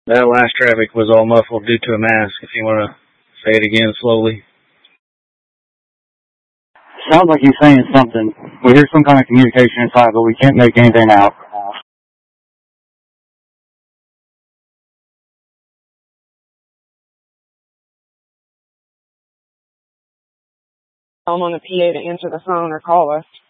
That last traffic was all muffled due to a mask. If you want to say it again slowly. Sounds like he's saying something. We hear some kind of communication inside, but we can't make anything out. I'm on the PA to answer the phone or call us.